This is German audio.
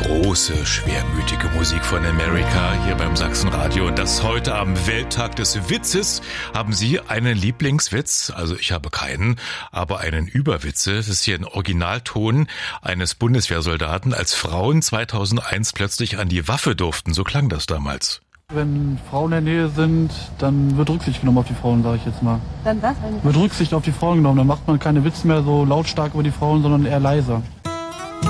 große, schwermütige Musik von America hier beim Sachsenradio. Und das heute am Welttag des Witzes. Haben Sie einen Lieblingswitz? Also ich habe keinen, aber einen Überwitze. Das ist hier ein Originalton eines Bundeswehrsoldaten, als Frauen 2001 plötzlich an die Waffe durften. So klang das damals. Wenn Frauen in der Nähe sind, dann wird Rücksicht genommen auf die Frauen, sage ich jetzt mal. Dann was? Wird Rücksicht auf die Frauen genommen. Dann macht man keine Witze mehr so lautstark über die Frauen, sondern eher leiser.